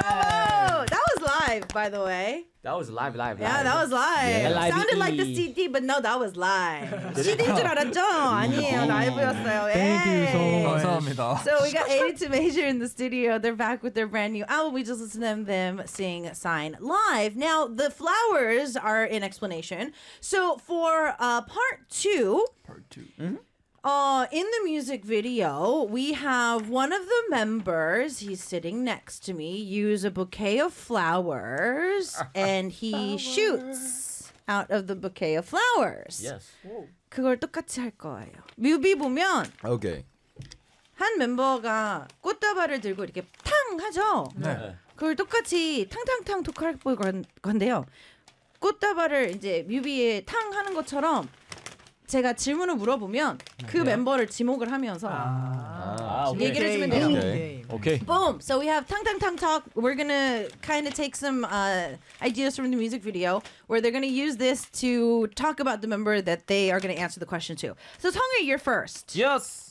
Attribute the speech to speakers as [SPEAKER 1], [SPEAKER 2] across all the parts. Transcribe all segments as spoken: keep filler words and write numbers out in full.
[SPEAKER 1] Bravo! That was live, by the way.
[SPEAKER 2] That was live, live, live.
[SPEAKER 1] Yeah, that was live.
[SPEAKER 2] Yeah.
[SPEAKER 1] It sounded like the C D, but no, that was live. 씨디인 줄 알았죠? 아니에요, 라이브였어요.
[SPEAKER 3] Thank you so
[SPEAKER 1] Yay.
[SPEAKER 3] much.
[SPEAKER 4] 감사합니다.
[SPEAKER 1] So we got eighty-two Major in the studio. They're back with their brand new album. We just listened to them sing Sign live. Now, the flowers are in explanation. So for uh, part two,
[SPEAKER 4] Part two.
[SPEAKER 1] uh, in the music video, we have one of the members, he's sitting next to me, use a bouquet of flowers and he shoots out of the bouquet of flowers.
[SPEAKER 2] Yes.
[SPEAKER 1] 그걸 똑같이 할 거예요. 뮤비 보면
[SPEAKER 5] 오케이.
[SPEAKER 1] 한 멤버가 꽃다발을 들고 이렇게 탕 하죠.
[SPEAKER 4] 네.
[SPEAKER 1] 그걸 똑같이 탕탕탕 토크할 건데요. 꽃다발을 이제 뮤비에 탕 하는 것처럼 제가 질문을 물어보면 그 멤버를 지목을 하면서
[SPEAKER 2] 아, 오케이.
[SPEAKER 1] 얘기를 해주면 돼요.
[SPEAKER 5] 오케이.
[SPEAKER 2] 오케이.
[SPEAKER 1] Boom. So we have 탕 탕 탕 talk. We're gonna kind of take some uh, ideas from the music video where they're gonna use this to talk about the member that they are gonna answer the question to. So 성일, you're first.
[SPEAKER 2] Yes.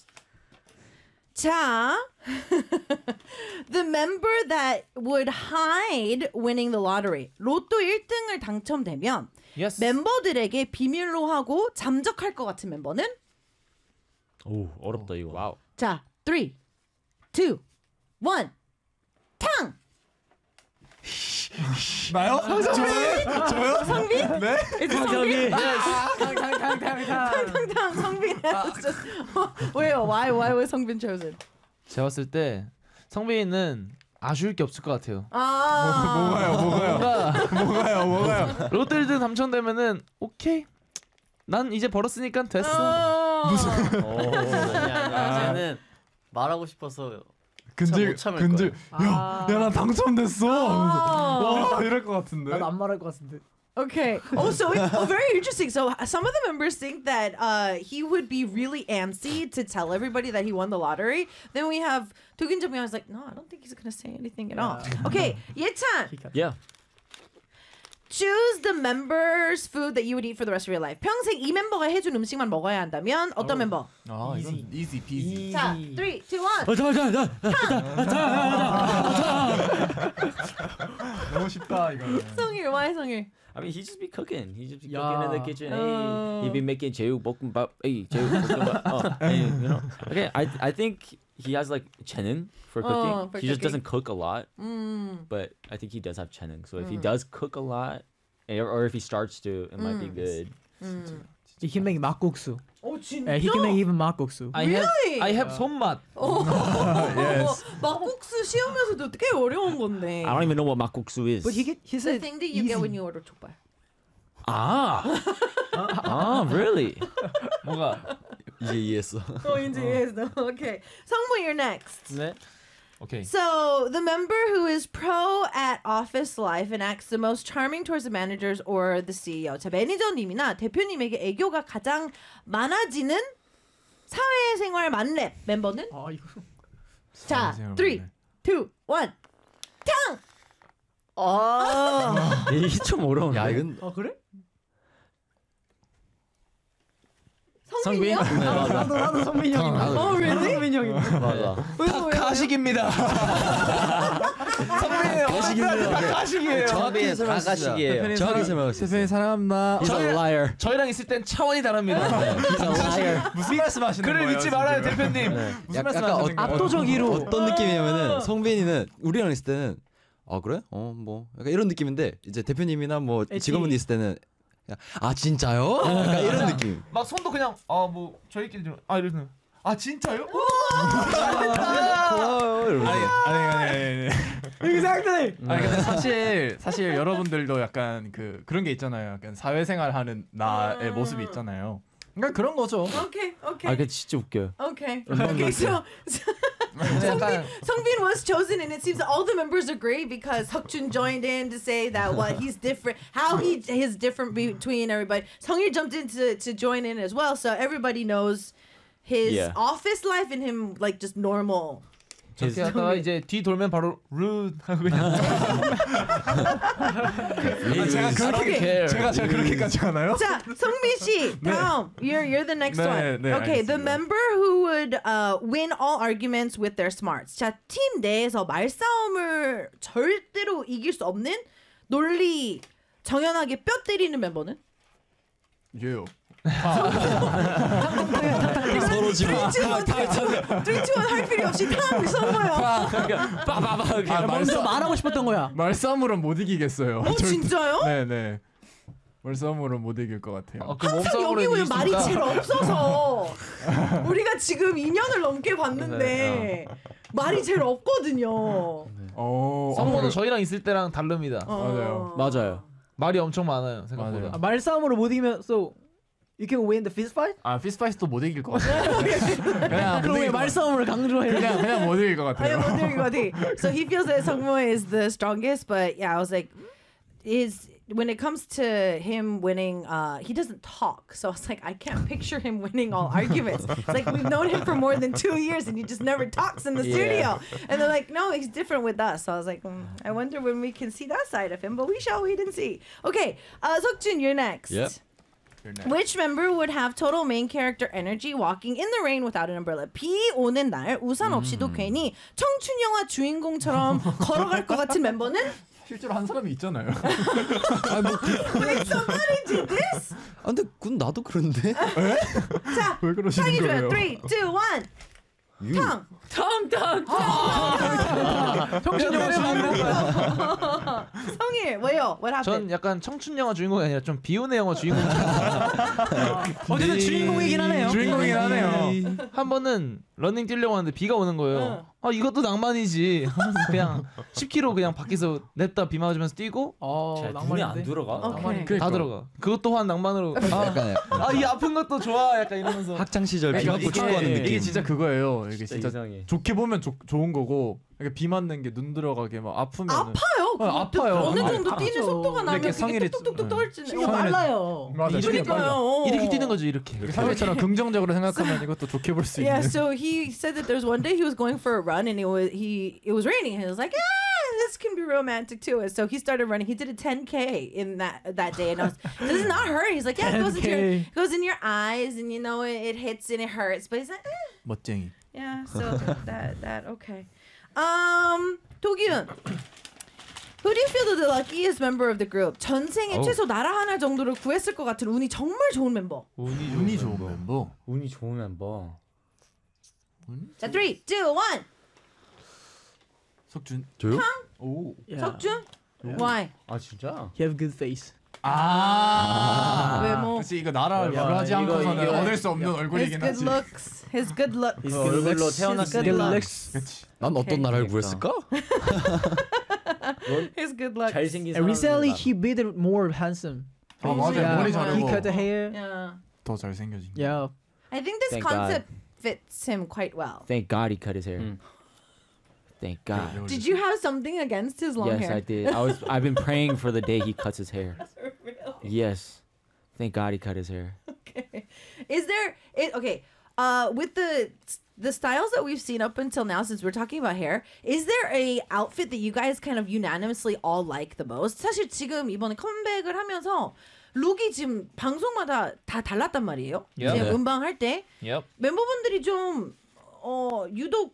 [SPEAKER 1] 자, the member that would hide winning the lottery. 로또 일 등을 당첨되면
[SPEAKER 2] Yes.
[SPEAKER 1] 멤버들에게 비밀로 하고 잠적할 것 같은 멤버는?
[SPEAKER 2] 오, 어렵다 이거. 와우.
[SPEAKER 1] 자, three, two, one, 탕!
[SPEAKER 4] 나요? 저요? 저요?
[SPEAKER 1] 성빈?
[SPEAKER 4] 네?
[SPEAKER 1] Is it 성빈?
[SPEAKER 3] 탕탕탕탕탕.
[SPEAKER 1] 탕탕 성빈. It's just- 왜요? Why? Why was 성빈 chosen?
[SPEAKER 3] 제가 봤을 때 성빈이는 아쉬울 게 없을 것 같아요.
[SPEAKER 1] 아,
[SPEAKER 4] 뭐가요? 뭐가요?
[SPEAKER 3] 뭔가
[SPEAKER 4] 뭐가요? 뭐가요?
[SPEAKER 3] 롯데 일 등 당첨되면은 오케이. 난 이제 벌었으니까 됐어.
[SPEAKER 1] 무슨?
[SPEAKER 2] 오, 아니야, 아니야. 쟤는 말하고 싶어서
[SPEAKER 4] 근질
[SPEAKER 2] 못 참을
[SPEAKER 4] 근질.
[SPEAKER 2] 거예요.
[SPEAKER 4] 야, 야, 나 당첨됐어. 하면서.
[SPEAKER 1] 아.
[SPEAKER 4] 와, 이럴 것 같은데.
[SPEAKER 6] 나도 안 말할 것 같은데.
[SPEAKER 1] Okay. Oh, so it, oh, very interesting. So some of the members think that uh, he would be really antsy to tell everybody that he won the lottery. Then we have Tukin Jung. I was like, no, I don't think he's gonna say anything at all. Okay, Yetan,
[SPEAKER 2] Yeah.
[SPEAKER 1] choose the members' food that you would eat for the rest of your life. 평생 이 멤버가 해준 음식만 먹어야 한다면 어떤 멤버?
[SPEAKER 4] 아, 이건 easy peasy.
[SPEAKER 1] 자, three, two, one.
[SPEAKER 2] 어, 잠깐, 잠깐,
[SPEAKER 4] 너무 쉽다 이거.
[SPEAKER 1] 성일, why 성일?
[SPEAKER 2] I mean, he just be cooking. He just be
[SPEAKER 6] Yeah.
[SPEAKER 2] cooking in the kitchen.
[SPEAKER 1] Uh.
[SPEAKER 2] Hey, he be making 제육볶음밥. Hey, 제육볶음밥. Oh, hey, you know. Okay, I I think he has like 재능 for cooking.
[SPEAKER 1] Oh, for
[SPEAKER 2] he just
[SPEAKER 1] cooking.
[SPEAKER 2] doesn't cook a lot,
[SPEAKER 1] 음.
[SPEAKER 2] but I think he does have 재능. So if he does cook a lot, or, or if he starts to, it might be good.
[SPEAKER 1] 음.
[SPEAKER 6] He can make 막국수.
[SPEAKER 1] 오, 진짜?
[SPEAKER 6] Yeah, he can make even 막국수.
[SPEAKER 3] I
[SPEAKER 1] Really?
[SPEAKER 3] have I have 손맛.
[SPEAKER 4] Yes.
[SPEAKER 1] 막국수 쉬우면서도 어떻게 어려운 건데.
[SPEAKER 2] I don't even know what 막국수 is.
[SPEAKER 6] But he get he
[SPEAKER 1] The
[SPEAKER 6] said
[SPEAKER 1] thing that you get when you order 족발.
[SPEAKER 2] ah, ah, really?
[SPEAKER 3] 뭐가?
[SPEAKER 5] 이제 이해했어.
[SPEAKER 1] Oh, 이제 이해했어. Okay. 성모, you're next.
[SPEAKER 3] 네.
[SPEAKER 4] 오케이.
[SPEAKER 1] So, the member who is pro at office life and acts the most charming towards the managers or the C E O. 자, 매니저님이나 대표님에게 애교가 가장 많아지는 사회생활 만렙 멤버는?
[SPEAKER 6] 아 이거
[SPEAKER 1] 자,
[SPEAKER 4] 사회생활
[SPEAKER 1] three,
[SPEAKER 4] 만렙.
[SPEAKER 1] two, one, 탕!
[SPEAKER 2] 아, 이게 좀 어려운데.
[SPEAKER 5] 야, 이건
[SPEAKER 6] 아 그래?
[SPEAKER 1] 성빈이요?
[SPEAKER 2] 네, 맞아.
[SPEAKER 6] 나도 나도 성민이 형이.
[SPEAKER 1] Oh, really?
[SPEAKER 6] 성민이 형이.
[SPEAKER 2] 맞아.
[SPEAKER 1] 왜요, 왜요?
[SPEAKER 3] 가식입니다. 선배님
[SPEAKER 2] 가식입니다.
[SPEAKER 3] 가식이에요.
[SPEAKER 2] 정확히 다 가식이에요.
[SPEAKER 5] 정확히 설명했어요.
[SPEAKER 4] 대표님 사랑합니다.
[SPEAKER 2] He's a liar.
[SPEAKER 3] 저희랑 있을 땐 차원이 다릅니다.
[SPEAKER 2] He's a liar.
[SPEAKER 4] 무슨 말씀하시는
[SPEAKER 3] 그를
[SPEAKER 4] 거예요?
[SPEAKER 3] 믿지 말아요,
[SPEAKER 4] 지금?
[SPEAKER 3] 대표님.
[SPEAKER 4] 무슨
[SPEAKER 5] 약간
[SPEAKER 4] 말씀하시는 거예요?
[SPEAKER 6] 압도적이로.
[SPEAKER 5] 어떤 느낌이냐면은 성빈이는 우리랑 있을 때는 아 그래? 어 뭐 약간 이런 느낌인데 이제 대표님이나 뭐
[SPEAKER 6] 엣지.
[SPEAKER 5] 직원분이 있을 때는 그냥, 아 진짜요? 약간 이런 느낌.
[SPEAKER 3] 막 손도 그냥 아 뭐 저희끼리 좀 아 이러는. 아 진짜요?
[SPEAKER 5] 고마워요. 이러면서.
[SPEAKER 4] 아니 아니 아니 아니.
[SPEAKER 6] exactly.
[SPEAKER 4] 아니 근데 사실 사실 여러분들도 약간 그 그런 게 있잖아요. 약간 사회생활 하는 나의 모습이 있잖아요. 그러니까 그런 거죠.
[SPEAKER 1] Okay, okay.
[SPEAKER 2] 아, 그 진짜 웃겨요.
[SPEAKER 1] Okay. Okay, so, so Songbin, Songbin was chosen, and it seems that all the members agree because Seokjun joined in to say that what he's different, how he is different between everybody. Sungil jumped in to, to join in as well, so everybody knows his
[SPEAKER 2] Yeah.
[SPEAKER 1] office life and him like just normal
[SPEAKER 3] 저렇게 하다가 이제 뒤 돌면 바로 룬 하고 그냥
[SPEAKER 4] 아, 제가 그렇게
[SPEAKER 3] care.
[SPEAKER 4] 제가 제가 그렇게까지 하나요?
[SPEAKER 1] 자, 성민 씨, 다음. You're you're the next
[SPEAKER 4] 네,
[SPEAKER 1] one.
[SPEAKER 4] 네,
[SPEAKER 1] okay, the
[SPEAKER 4] 알겠습니다.
[SPEAKER 1] member who would uh, win all arguments with their smarts. 자, 팀 내에서 말싸움을 절대로 이길 수 없는 논리 정연하게 뼈 때리는 멤버는?
[SPEAKER 4] 예요.
[SPEAKER 5] 서로 지금
[SPEAKER 1] three, two, one 할 필요 없이 탕 성모요.
[SPEAKER 2] 빠바바
[SPEAKER 4] 아,
[SPEAKER 6] 먼저
[SPEAKER 4] 말싸
[SPEAKER 6] 말하고 싶었던 거야.
[SPEAKER 4] 말싸움으로는 못 이기겠어요.
[SPEAKER 1] 어, 진짜요?
[SPEAKER 4] 네네. 말싸움으로 못 이길 것 같아요.
[SPEAKER 3] 어, 그
[SPEAKER 1] 항상
[SPEAKER 3] 몸싸움으로
[SPEAKER 1] 여기 왜
[SPEAKER 3] 이길 수
[SPEAKER 1] 말이
[SPEAKER 3] 있다.
[SPEAKER 1] 제일 없어서 우리가 지금 이 년을 넘게 봤는데 말이 제일 없거든요.
[SPEAKER 4] 어,
[SPEAKER 3] 성모는
[SPEAKER 4] 어,
[SPEAKER 3] 저희랑 있을 때랑 다릅니다.
[SPEAKER 1] 어.
[SPEAKER 4] 맞아요.
[SPEAKER 2] 맞아요.
[SPEAKER 3] 말이 엄청 많아요 생각보다.
[SPEAKER 4] 맞아요.
[SPEAKER 6] 아, 말싸움으로 못 이기면 so you can win the fist fight?
[SPEAKER 4] 아 피스파이스도 못 이길 것 같아요. 그냥
[SPEAKER 6] 그럼
[SPEAKER 4] 못
[SPEAKER 6] 왜
[SPEAKER 4] 이길 것
[SPEAKER 6] 말싸움을 강조해?
[SPEAKER 4] 같아요. 그냥 그냥 못 이길 것
[SPEAKER 1] I
[SPEAKER 4] 같아요.
[SPEAKER 1] am wondering what he. So he feels that Sungmo is the strongest, but yeah, I was like, is when it comes to him winning, uh, he doesn't talk. So I was like, I can't picture him winning all arguments. It's like we've known him for more than two years, and he just never talks in the
[SPEAKER 2] Yeah.
[SPEAKER 1] studio. And they're like, no, he's different with us. So I was like, mm, I wonder when we can see that side of him, but we shall wait and see. Okay, uh, Seokjun, you're next.
[SPEAKER 5] Yep.
[SPEAKER 1] Which member would have total main character energy walking in the rain without an umbrella? 비 오는 날 우산 없이도 괜히 청춘 영화 주인공처럼 걸어갈 것 같은 멤버는?
[SPEAKER 4] 실제로 한 사람이 있잖아요.
[SPEAKER 1] Wait, somebody did this?
[SPEAKER 5] 아 근데 그건 나도 그런데.
[SPEAKER 1] 자,
[SPEAKER 4] 왜 그러시는
[SPEAKER 1] 탕이 줘요.
[SPEAKER 4] 거예요?
[SPEAKER 1] three, two, one. 탕.
[SPEAKER 2] 탕탕.
[SPEAKER 6] 정신 영화
[SPEAKER 1] 성일, 왜요? What happened?
[SPEAKER 3] 전 약간 청춘 영화 주인공이 아니라 좀 비운의 영화 주인공.
[SPEAKER 6] 어쨌든 주인공이긴 하네요.
[SPEAKER 4] 주인공이긴 하네요.
[SPEAKER 3] 한 번은 러닝 뛰려고 하는데 비가 오는 거예요. 아 이것도 낭만이지. 하면서 그냥 십 킬로미터 그냥 밖에서 냅다 비 맞으면서 뛰고
[SPEAKER 6] 어,
[SPEAKER 2] 제 눈에 안
[SPEAKER 6] 낭만인데.
[SPEAKER 2] 들어가.
[SPEAKER 1] 오케이.
[SPEAKER 4] 그러니까.
[SPEAKER 3] 다 들어가. 그것 또한 낭만으로.
[SPEAKER 5] 약간
[SPEAKER 3] 아 이 아픈 것도 좋아. 약간 이러면서.
[SPEAKER 5] 학창 시절 비
[SPEAKER 4] 그러니까
[SPEAKER 5] 맞고
[SPEAKER 4] 이게-
[SPEAKER 5] 축구하는
[SPEAKER 2] 이게
[SPEAKER 5] 느낌.
[SPEAKER 4] 이게 진짜 그거예요. 이게
[SPEAKER 2] 진짜
[SPEAKER 4] 진짜
[SPEAKER 2] 이상해.
[SPEAKER 4] 좋게 보면 좋- 좋은 거고 이렇게 비 맞는 게 눈 들어가게 막 아프면
[SPEAKER 1] 아파요.
[SPEAKER 4] 아,
[SPEAKER 1] 그것도
[SPEAKER 4] 아파요.
[SPEAKER 1] 어느
[SPEAKER 4] 아,
[SPEAKER 1] 정도 뛰는
[SPEAKER 6] 아프죠.
[SPEAKER 1] 속도가 나면
[SPEAKER 4] 이렇게
[SPEAKER 1] 그게
[SPEAKER 4] 성일이-
[SPEAKER 1] 뚝뚝뚝뚝
[SPEAKER 4] 네.
[SPEAKER 1] 떨어지는.
[SPEAKER 6] 이거
[SPEAKER 1] 거.
[SPEAKER 6] 빨라요.
[SPEAKER 4] 맞아.
[SPEAKER 1] 그러니까요. 어.
[SPEAKER 3] 이렇게 뛰는 거죠 이렇게.
[SPEAKER 4] 사회처럼 긍정적으로 생각하면 이것도 좋게 볼 수 있는.
[SPEAKER 1] Yeah, so he said that there was one day he was going for a run and it was he it was raining and he was like, ah, this can be romantic too. And so he started running. He did a ten K in that that day, and I was, does it not hurt? He's like, yeah, it goes into your,
[SPEAKER 6] ten K.
[SPEAKER 1] goes in your eyes, and you know it, it hits and it hurts. But he's like, eh.
[SPEAKER 4] 멋쟁이.
[SPEAKER 1] yeah, so that that okay. Um, 도기훈. Who do you feel the luckiest member of the group? 전생에
[SPEAKER 5] 어우.
[SPEAKER 1] 최소 나라 하나 정도를 구했을 것 같은 운이 정말 좋은 멤버.
[SPEAKER 3] 운이
[SPEAKER 4] 운이 좋은 멤버.
[SPEAKER 2] 운이 좋은 멤버.
[SPEAKER 1] 자, three, two, one.
[SPEAKER 4] 석준.
[SPEAKER 5] 저요?
[SPEAKER 4] 오.
[SPEAKER 6] Yeah.
[SPEAKER 1] 석준. Why?
[SPEAKER 2] 아 진짜?
[SPEAKER 6] You have good face.
[SPEAKER 4] 아.
[SPEAKER 1] 외모.
[SPEAKER 4] 그치 이거 나라를
[SPEAKER 2] 야,
[SPEAKER 4] 비교하지
[SPEAKER 2] 이거-
[SPEAKER 4] 않고서는
[SPEAKER 2] 이거-
[SPEAKER 4] 얻을 수 없는
[SPEAKER 1] His
[SPEAKER 4] 얼굴이긴
[SPEAKER 1] good
[SPEAKER 4] 하지.
[SPEAKER 1] looks. His good looks.
[SPEAKER 6] His
[SPEAKER 2] 그
[SPEAKER 6] good
[SPEAKER 2] 얼굴로
[SPEAKER 6] looks.
[SPEAKER 2] 태어났으니까.
[SPEAKER 6] Good looks.
[SPEAKER 4] 그치.
[SPEAKER 5] 난 어떤
[SPEAKER 1] 오케이.
[SPEAKER 5] 나라를
[SPEAKER 2] 그러니까.
[SPEAKER 5] 구했을까?
[SPEAKER 1] His good looks.
[SPEAKER 2] 잘생긴
[SPEAKER 6] And
[SPEAKER 2] 사람.
[SPEAKER 6] recently he made it more handsome.
[SPEAKER 4] 아 맞아.
[SPEAKER 6] Yeah.
[SPEAKER 4] 머리
[SPEAKER 6] He
[SPEAKER 4] 자르고
[SPEAKER 6] cut the hair.
[SPEAKER 1] Yeah.
[SPEAKER 4] 더 잘생겨진. 거.
[SPEAKER 6] Yeah.
[SPEAKER 1] I think this
[SPEAKER 2] Thank God.
[SPEAKER 1] concept fits him quite well.
[SPEAKER 2] Thank God he cut his hair.
[SPEAKER 5] 음.
[SPEAKER 2] Thank God.
[SPEAKER 1] Did you have something against his long
[SPEAKER 2] Yes,
[SPEAKER 1] hair?
[SPEAKER 2] I did. I was. I've been praying for the day he cuts his hair. Yes. Thank God he cut his hair.
[SPEAKER 1] Okay. Is there it okay? Uh, with the the styles that we've seen up until now, since we're talking about hair, is there a outfit that you guys kind of unanimously all like the most? 사실 지금 이번에 컴백을 하면서 룩이 지금 방송마다 다 달랐단 말이에요.
[SPEAKER 3] Yeah.
[SPEAKER 1] 지금
[SPEAKER 5] 네.
[SPEAKER 1] 음방 할 때
[SPEAKER 3] Yep.
[SPEAKER 1] 멤버분들이 좀 어, 유독